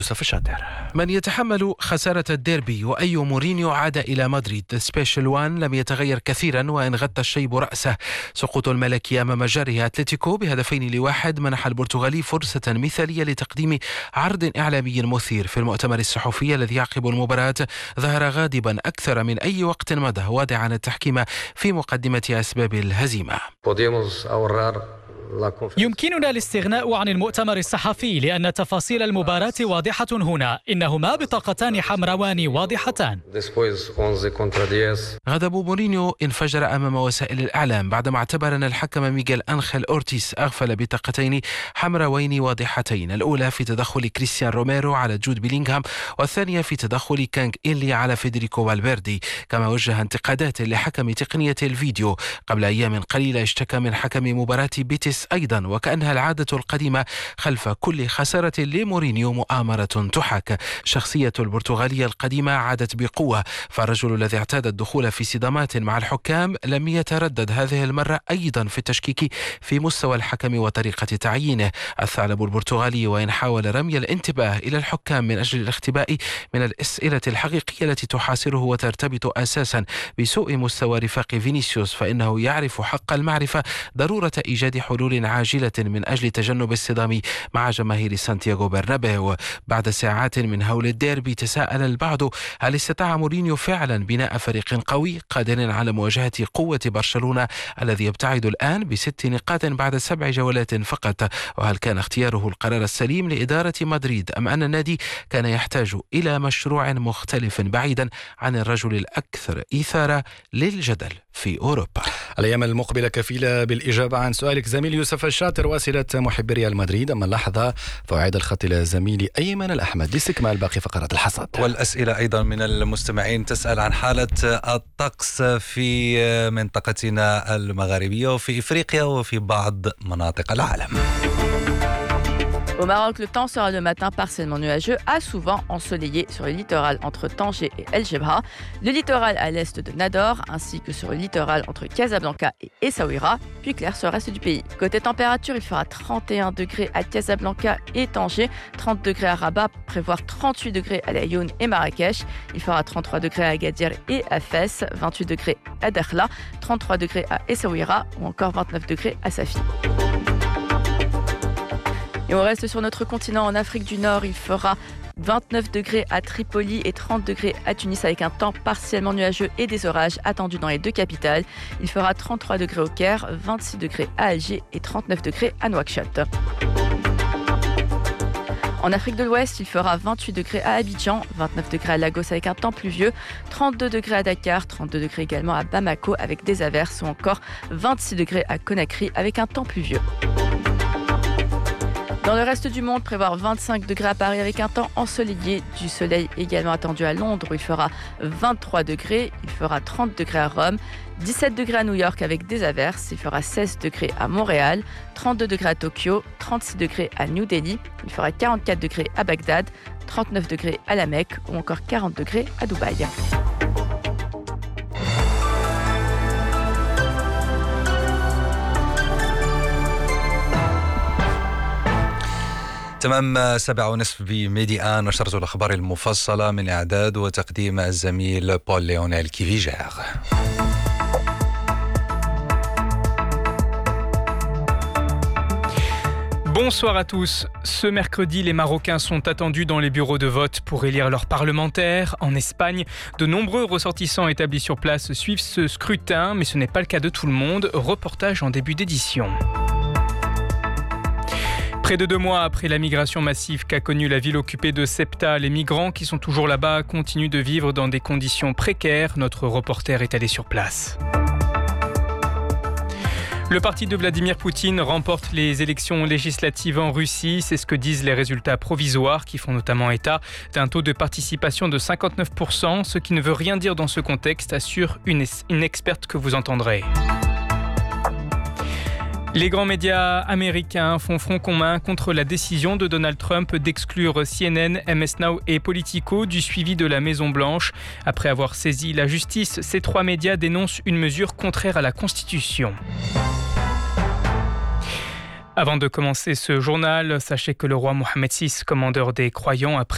يوسف الشاطر. من يتحمل خسارة الديربي وأي مورينيو عاد إلى مدريد. سبيشال وان لم يتغير كثيرا وإن غطى الشيب رأسه. سقوط الملكي أمام جاره أتلتيكو ب2-1 منح البرتغالي فرصة مثالية لتقديم عرض إعلامي مثير. في المؤتمر الصحفي الذي يعقب المباراة ظهر غاضبا أكثر من أي وقت مضى، واضعا التحكيم في مقدمة أسباب الهزيمة. يمكننا الاستغناء عن المؤتمر الصحفي لأن تفاصيل المباراة واضحة هنا. إنهما بطاقتان حمراوان واضحتان. غضب مورينيو انفجر أمام وسائل الإعلام بعدما اعتبر أن الحكم ميغيل أنخيل أورتيس أغفل بطاقتين حمراوين واضحتين، الأولى في تدخل كريستيان روميرو على جود بيلينغهام، والثانية في تدخل كانغ إيلي على فيدريكو فالفيردي. كما وجه انتقادات لحكم تقنية الفيديو. قبل أيام قليلة اشتكى من حكم مباراة بيتيس أيضا، وكأنها العادة القديمة خلف كل خسارة لمورينيو مؤامرة تحاك. شخصية البرتغالية القديمة عادت بقوة، فالرجل الذي اعتاد الدخول في صدامات مع الحكام لم يتردد هذه المرة أيضا في التشكيك في مستوى الحكم وطريقة تعيينه. الثعلب البرتغالي وإن حاول رمي الانتباه إلى الحكام من أجل الاختباء من الأسئلة الحقيقية التي تحاصره وترتبط أساسا بسوء مستوى رفاق فينيسيوس، فإنه يعرف حق المعرفة ضرورة إيجاد حلول عاجلة من أجل تجنب الصدام مع جماهير سانتياغو برنابيو. بعد ساعات من هول الديربي تساءل البعض هل استطاع مورينيو فعلا بناء فريق قوي قادر على مواجهة قوة برشلونة الذي يبتعد الآن ب6 نقاط بعد 7 جولات فقط؟ وهل كان اختياره القرار السليم لإدارة مدريد أم أن النادي كان يحتاج إلى مشروع مختلف بعيدا عن الرجل الأكثر إثارة للجدل في أوروبا؟ الأيام المقبلة كفيلة بالإجابة عن سؤالك زميل يوسف الشاطر واسلة محبي ريال مدريد. أما اللحظة فأعيد الخط إلى زميلي أيمن الأحمد لاستكمال باقي فقرات الحصاد. والأسئلة أيضا من المستمعين تسأل عن حالة الطقس في منطقتنا المغاربية وفي إفريقيا وفي بعض مناطق العالم. Au Maroc, le temps sera le matin partiellement nuageux, à souvent ensoleillé sur le littoral entre Tanger et El Jebra, le littoral à l'est de Nador, ainsi que sur le littoral entre Casablanca et Essaouira, puis clair sur le reste du pays. Côté température, il fera 31 degrés à Casablanca et Tanger, 30 degrés à Rabat, prévoir 38 degrés à Laayoune et Marrakech, il fera 33 degrés à Agadir et à Fès, 28 degrés à Dakhla, 33 degrés à Essaouira ou encore 29 degrés à Safi. Et on reste sur notre continent, en Afrique du Nord, il fera 29 degrés à Tripoli et 30 degrés à Tunis avec un temps partiellement nuageux et des orages attendus dans les deux capitales. Il fera 33 degrés au Caire, 26 degrés à Alger et 39 degrés à Nouakchott. En Afrique de l'Ouest, il fera 28 degrés à Abidjan, 29 degrés à Lagos avec un temps pluvieux, 32 degrés à Dakar, 32 degrés également à Bamako avec des averses ou encore 26 degrés à Conakry avec un temps pluvieux. Dans le reste du monde, prévoir 25 degrés à Paris avec un temps ensoleillé, du soleil également attendu à Londres où il fera 23 degrés, il fera 30 degrés à Rome, 17 degrés à New York avec des averses, il fera 16 degrés à Montréal, 32 degrés à Tokyo, 36 degrés à New Delhi, il fera 44 degrés à Bagdad, 39 degrés à la Mecque ou encore 40 degrés à Dubaï. تمام 7:30 بميديان نشرة الأخبار المفصلة من إعداد وتقديم الزميل بول ليونيل كيفيجير. Bonsoir à tous. Ce mercredi, les Marocains sont attendus dans les bureaux de vote pour élire leurs parlementaires. En Espagne, de nombreux ressortissants établis sur place suivent ce scrutin, mais ce n'est pas le cas de tout le monde. Reportage en début d'édition. Près de 2 mois après la migration massive qu'a connue la ville occupée de Ceuta, les migrants qui sont toujours là-bas continuent de vivre dans des conditions précaires. Notre reporter est allé sur place. Le parti de Vladimir Poutine remporte les élections législatives en Russie. C'est ce que disent les résultats provisoires qui font notamment état d'un taux de participation de 59%, ce qui ne veut rien dire dans ce contexte, assure une experte que vous entendrez. Les grands médias américains font front commun contre la décision de Donald Trump d'exclure CNN, MS Now et Politico du suivi de la Maison-Blanche. Après avoir saisi la justice, ces 3 médias dénoncent une mesure contraire à la Constitution. Avant de commencer ce journal, sachez que le roi Mohammed VI, commandeur des croyants, a